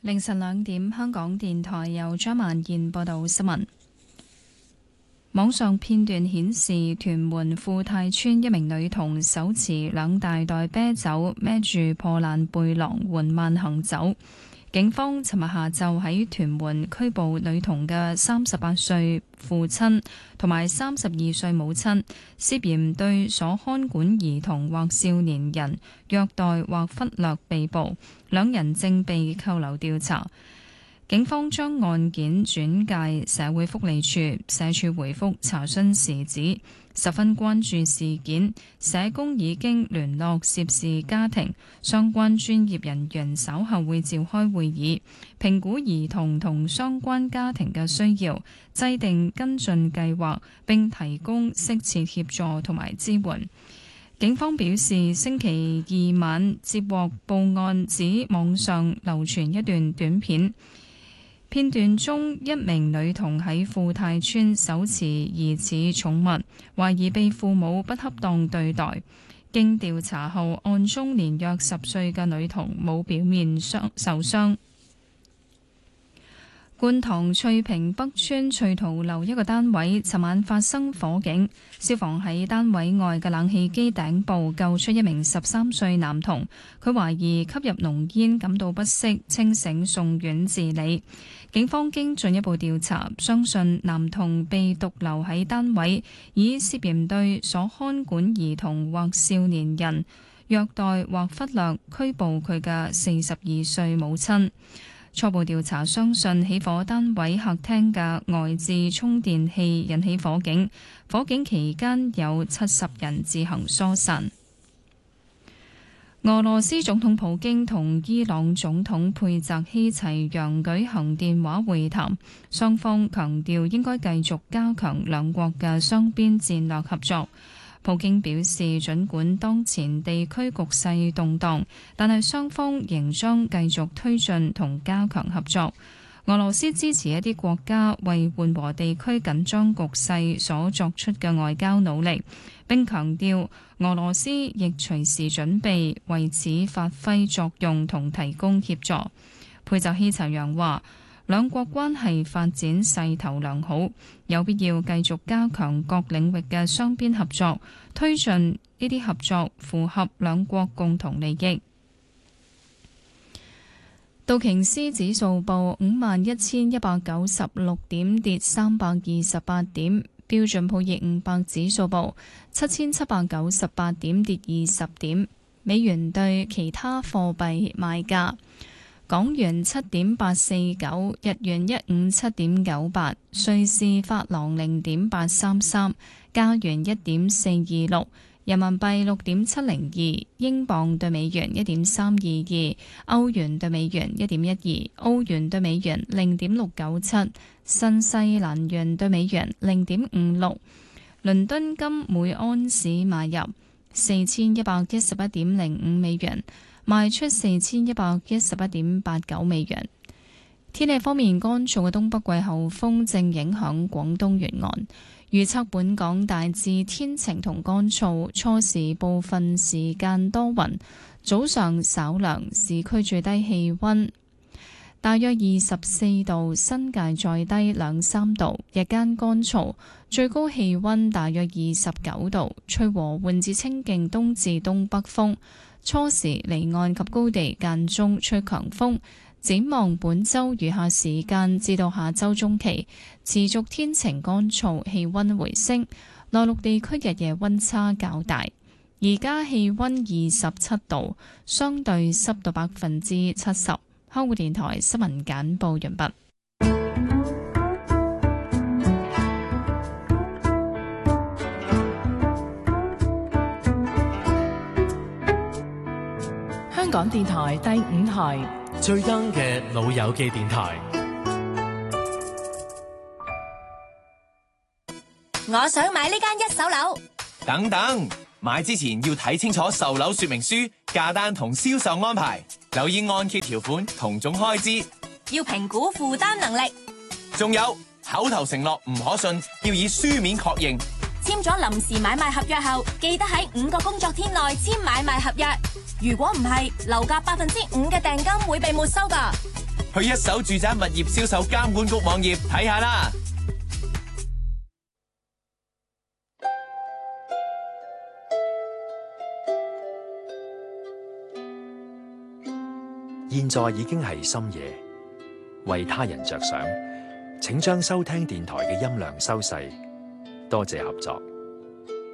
凌晨2點，香港電台由張曼燕報道新聞。網上片段顯示，屯門富泰村一名女童手持2大袋啤酒，孭住破爛背囊緩慢行走。警方尋日下晝喺屯門拘捕女童嘅38歲父親同埋32歲母親，涉嫌對所看管兒童或少年人虐待或忽略被捕，兩人正被扣留調查。警方將案件轉介社會福利署，社署回覆查詢時指，十分關注事件，社工已經聯絡涉事家庭，相關專業人員稍後會召開會議，評估兒童同相關家庭嘅需要，制定跟進計劃，並提供適切協助同埋支援。警方表示，星期2晚接獲報案，指網上流傳一段短片。片段中，一名女童喺富泰村手持疑似寵物，懷疑被父母不恰當對待。經調查後，案中年約10歲嘅女童冇表面受傷。觀塘翠屏北村翠桃樓一個單位尋晚發生火警，消防喺單位外嘅冷氣機頂部救出一名13歲男童，佢懷疑吸入濃煙感到不適，清醒送院治理。警方經進一步調查，相信男童被獨留喺單位，以涉嫌對所看管兒童或少年人虐待或忽略拘捕佢嘅42歲母親。初步調查相信起火單位客廳嘅外置充電器引起火警，火警期間有70人自行疏散。俄羅斯總統普京同伊朗總統佩澤希齊揚舉行電話會談，雙方強調應該繼續加強兩國嘅雙邊戰略合作。普京表示，儘管當前地區局勢動盪，但係雙方仍將繼續推進同加強合作。俄羅斯支持一啲國家為緩和地區緊張局勢所作出嘅外交努力，並強調俄羅斯亦隨時準備為此發揮作用同提供協助。佩澤希齊揚話，兩國關係發展勢頭良好，有必要繼續加強各領域嘅雙邊合作，推進呢啲合作符合兩國共同利益。道瓊斯指數報51,196點，跌328點；標準普爾500指數報7,798點，跌20點。美元對其他貨幣賣價。港元7.849，日元157.98，瑞士法郎0.833，加元1.426，人民幣6.702，英鎊對美元1.322，歐元對美元1.12，澳元對美元0.697，新西蘭元對美元0.56。倫敦金每安士買入4111.05美元，賣出4111.89美元。天氣方面，乾燥嘅東北季候風正影響廣東沿岸，預測本港大致天晴同乾燥，初時部分時間多雲，早上稍涼，市區最低氣溫大約24度，新界再低2-3度，日間乾燥，最高氣溫大約29度，吹和緩至清勁東至東北風。初時離岸及高地間中吹強風，展望本週餘下時間至到下週中期，持續天晴乾燥，氣溫回升。內陸地區日夜溫差較大。而家氣溫27度，相對濕度70%。香港電台新聞簡報完畢。 香港電台第5台最 young 嘅老友記電台。 我想買呢間一手樓。 等等，買之前要睇清楚售樓說明書、價單同銷售安排，留意按揭條款同總開支， 要評估負擔能力。 仲有口頭承諾唔可信，要以書面確認。 簽咗臨時買賣合約後，記得喺5個工作天內簽買賣合約。如果唔係，樓價5%嘅訂金會被沒收㗎。 去一手住宅物業銷售監管局網頁睇下啦。 現在已經係深夜，為他人着想，請將收聽電台嘅音量收細，多謝合作。